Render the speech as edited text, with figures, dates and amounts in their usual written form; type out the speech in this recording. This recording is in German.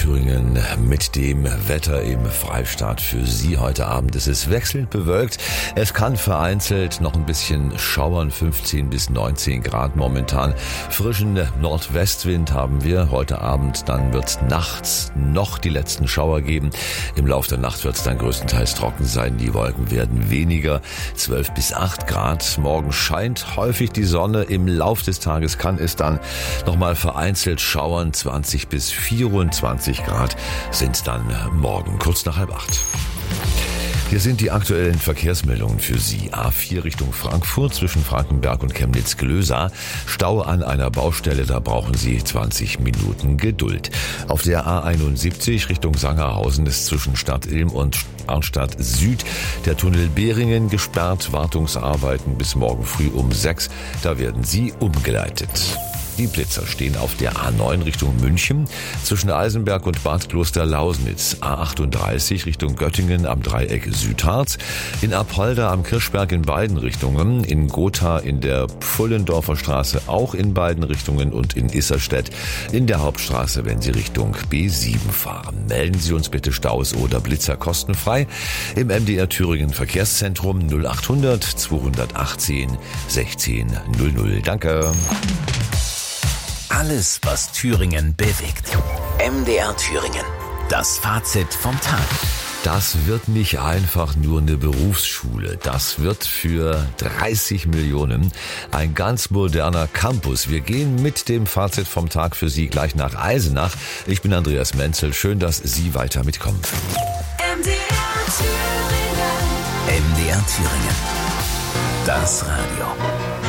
Thüringen mit dem Wetter im Freistaat für Sie heute Abend. Es ist wechselnd bewölkt. Es kann vereinzelt noch ein bisschen schauern, 15 bis 19 Grad momentan. Frischen Nordwestwind haben wir heute Abend. Dann wird nachts noch die letzten Schauer geben. Im Laufe der Nacht wird es dann größtenteils trocken sein. Die Wolken werden weniger, 12 bis 8 Grad. Morgen scheint häufig die Sonne. Im Laufe des Tages kann es dann nochmal vereinzelt schauern. 20 bis 24 Grad sind dann morgen kurz nach 7:30. Hier sind die aktuellen Verkehrsmeldungen für Sie. A4 Richtung Frankfurt zwischen Frankenberg und Chemnitz-Glösa. Stau an einer Baustelle, da brauchen Sie 20 Minuten Geduld. Auf der A71 Richtung Sangerhausen ist zwischen Stadt Ilm und Arnstadt Süd der Tunnel Behringen gesperrt. Wartungsarbeiten bis morgen früh um 6. Da werden Sie umgeleitet. Die Blitzer stehen auf der A9 Richtung München zwischen Eisenberg und Bad Klosterlausnitz, A38 Richtung Göttingen am Dreieck Südharz, in Apolda am Kirchberg in beiden Richtungen, in Gotha in der Pfullendorfer Straße auch in beiden Richtungen und in Isserstedt in der Hauptstraße, wenn Sie Richtung B7 fahren. Melden Sie uns bitte Staus oder Blitzer kostenfrei im MDR Thüringen Verkehrszentrum 0800 218 16 00. Danke. Alles, was Thüringen bewegt. MDR Thüringen. Das Fazit vom Tag. Das wird nicht einfach nur eine Berufsschule. Das wird für 30 Millionen ein ganz moderner Campus. Wir gehen mit dem Fazit vom Tag für Sie gleich nach Eisenach. Ich bin Andreas Menzel. Schön, dass Sie weiter mitkommen. MDR Thüringen. Das Radio.